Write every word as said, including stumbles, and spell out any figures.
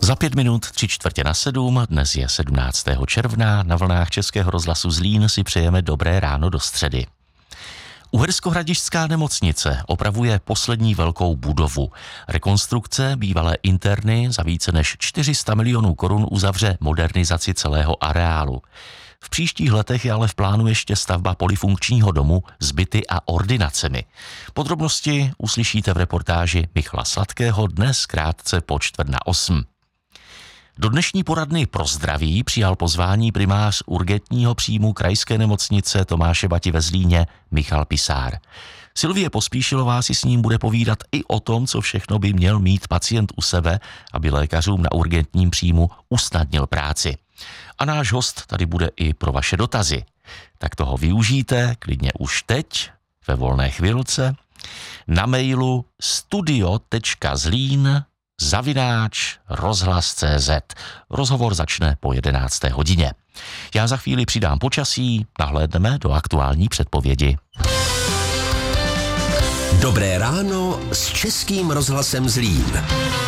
Za pět minut tři čtvrtě na sedm, dnes je sedmnáctého června, na vlnách Českého rozhlasu Zlín si přejeme dobré ráno do středy. Uherskohradišťská nemocnice opravuje poslední velkou budovu. Rekonstrukce bývalé interny za více než čtyři sta milionů korun uzavře modernizaci celého areálu. V příštích letech je ale v plánu ještě stavba polyfunkčního domu s byty a ordinacemi. Podrobnosti uslyšíte v reportáži Michala Sladkého dnes krátce po čtvrt na osm. Do dnešní poradny pro zdraví přijal pozvání primář urgentního příjmu krajské nemocnice Tomáše Bati ve Zlíně Michal Pisár. Silvie Pospíšilová si s ním bude povídat i o tom, co všechno by měl mít pacient u sebe, aby lékařům na urgentním příjmu usnadnil práci. A náš host tady bude i pro vaše dotazy. Tak toho využijte klidně už teď, ve volné chvilce, na mailu studio tečka zlín zavináč rozhlas tečka cé zet. Rozhovor začne po jedenácté hodině. Já za chvíli přidám počasí, nahlédneme do aktuální předpovědi. Dobré ráno s Českým rozhlasem Zlín.